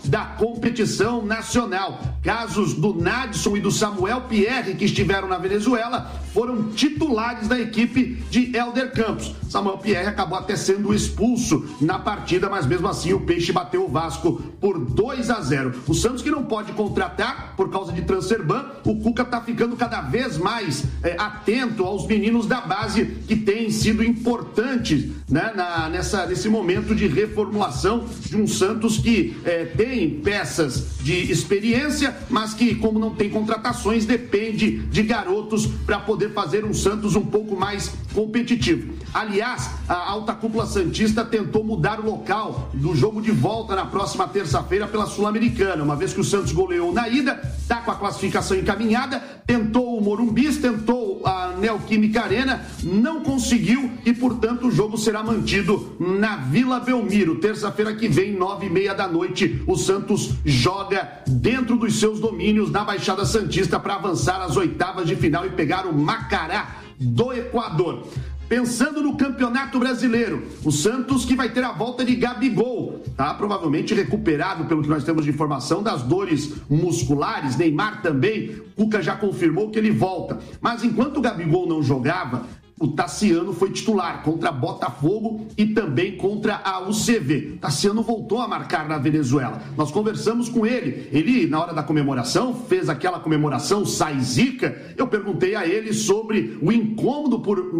da competição nacional. Casos do Nadson e do Samuel Pierre, que estiveram na Venezuela, foram titulares da equipe de Hélder Campos. Samuel Pierre acabou até sendo expulso na partida, mas mesmo assim o Peixe bateu o Vasco por 2-0. O Santos, que não pode contratar por causa de transferban, o Cuca está ficando cada vez mais atento aos meninos da base que têm sido importantes, né, nesse momento de reformulação de um Santos que tem peças de experiência, mas que, como não tem contratações, depende de garotos para poder fazer um Santos um pouco mais competitivo. Aliás, a alta cúpula santista tentou mudar o local do jogo de volta na próxima terça-feira pela Sul-Americana, uma vez que o Santos goleou na ida, está com a classificação encaminhada, tentou o Morumbis, tentou a Neoquímica Arena, não conseguiu e, portanto, o jogo será mantido na Vila Belmiro. Terça-feira que vem, 9h30 da noite, o Santos joga dentro dos seus domínios na Baixada Santista para avançar às oitavas de final e pegar o Macará do Equador. Pensando no Campeonato Brasileiro, o Santos que vai ter a volta de Gabigol, tá provavelmente recuperado, pelo que nós temos de informação, das dores musculares. Neymar também, Cuca já confirmou que ele volta. Mas enquanto o Gabigol não jogava, o Tassiano foi titular contra Botafogo e também contra a UCV. Tassiano voltou a marcar na Venezuela. Nós conversamos com ele. Ele, na hora da comemoração, fez aquela comemoração sai zica. Eu perguntei a ele sobre o incômodo por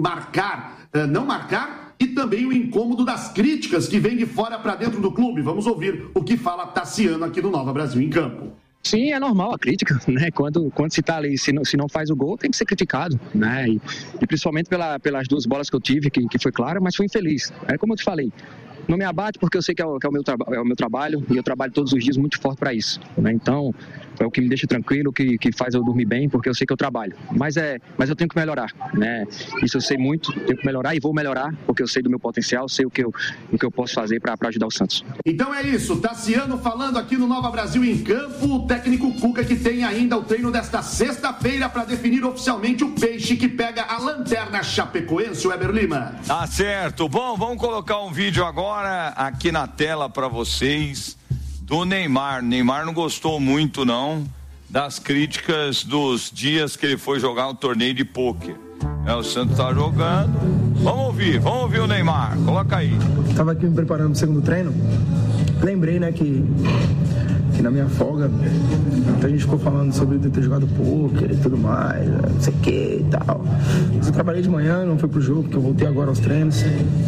não marcar, e também o incômodo das críticas que vêm de fora para dentro do clube. Vamos ouvir o que fala Tassiano aqui no Nova Brasil em Campo. Sim, é normal a crítica, né? Quando se tá ali, se não faz o gol, tem que ser criticado, né? E principalmente pelas duas bolas que eu tive, que foi claro, mas fui infeliz. É como eu te falei, não me abate porque eu sei que é o meu trabalho e eu trabalho todos os dias muito forte para isso, né? Então, é o que me deixa tranquilo, que faz eu dormir bem, porque eu sei que eu trabalho. Mas eu tenho que melhorar, né? Isso eu sei muito, tenho que melhorar e vou melhorar, porque eu sei do meu potencial, sei o que eu posso fazer para ajudar o Santos. Então é isso, Tassiano falando aqui no Nova Brasil em Campo, o técnico Cuca que tem ainda o treino desta sexta-feira para definir oficialmente o Peixe que pega a lanterna chapecoense, o Weber Lima. Tá certo. Bom, vamos colocar um vídeo agora aqui na tela para vocês do Neymar. Neymar não gostou muito, não, das críticas dos dias que ele foi jogar um torneio de pôquer. O Santos tá jogando. Vamos ouvir o Neymar. Coloca aí. Tava aqui me preparando pro segundo treino. Lembrei, né, que na minha folga, a gente ficou falando sobre eu ter jogado pôquer e tudo mais, não sei o que e tal. Mas eu trabalhei de manhã, não fui pro jogo, porque eu voltei agora aos treinos.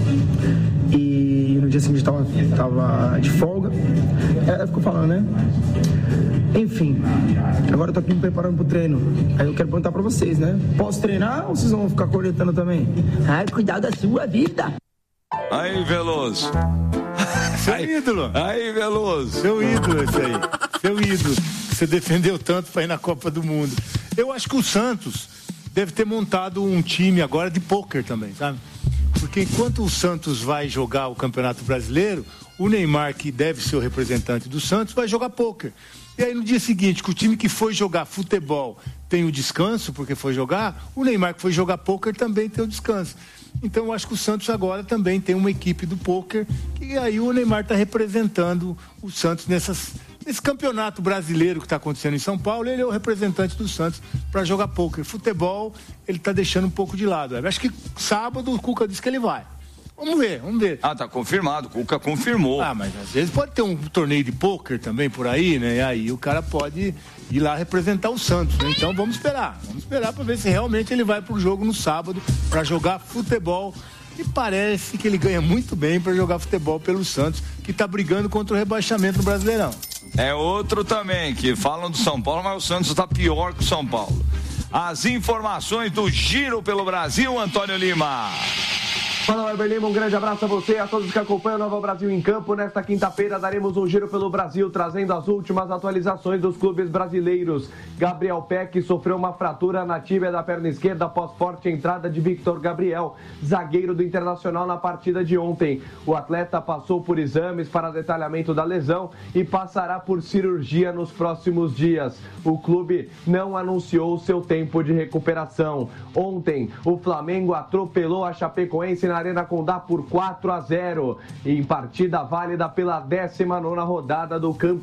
E no dia seguinte tava de folga. Ela ficou falando, né? Enfim, agora eu tô aqui me preparando pro treino. Aí eu quero perguntar pra vocês, né? Posso treinar ou vocês vão ficar cornetando também? Ai, cuidado da sua vida. Aí, Veloso. Seu ídolo. Aí, Veloso. Seu ídolo esse aí. Seu ídolo. Você defendeu tanto pra ir na Copa do Mundo. Eu acho que o Santos deve ter montado um time agora de pôquer também, sabe? Porque enquanto o Santos vai jogar o Campeonato Brasileiro, o Neymar, que deve ser o representante do Santos, vai jogar pôquer. E aí no dia seguinte, que o time que foi jogar futebol tem o descanso, porque foi jogar, o Neymar que foi jogar pôquer também tem o descanso. Então eu acho que o Santos agora também tem uma equipe do pôquer, e aí o Neymar está representando o Santos nesse campeonato brasileiro que está acontecendo em São Paulo. Ele é o representante do Santos para jogar pôquer. Futebol ele está deixando um pouco de lado. Eu acho que sábado o Cuca disse que ele vai. Vamos ver. Ah, tá confirmado, o Cuca confirmou. Ah, mas às vezes pode ter um torneio de pôquer também por aí, né? E aí o cara pode ir lá representar o Santos, né? Então vamos esperar para ver se realmente ele vai pro jogo no sábado para jogar futebol. E parece que ele ganha muito bem para jogar futebol pelo Santos, que tá brigando contra o rebaixamento no Brasileirão. É outro também, que falam do São Paulo, mas o Santos tá pior que o São Paulo. As informações do Giro pelo Brasil, Antônio Lima. Fala, Weber Lima, um grande abraço a você e a todos que acompanham o Nova Brasil em Campo. Nesta quinta-feira daremos um giro pelo Brasil, trazendo as últimas atualizações dos clubes brasileiros. Gabriel Peck sofreu uma fratura na tíbia da perna esquerda após forte entrada de Victor Gabriel, zagueiro do Internacional, na partida de ontem. O atleta passou por exames para detalhamento da lesão e passará por cirurgia nos próximos dias. O clube não anunciou seu tempo de recuperação. Ontem, o Flamengo atropelou a Chapecoense na Arena Condá por 4-0, em partida válida pela 19ª rodada do Campeonato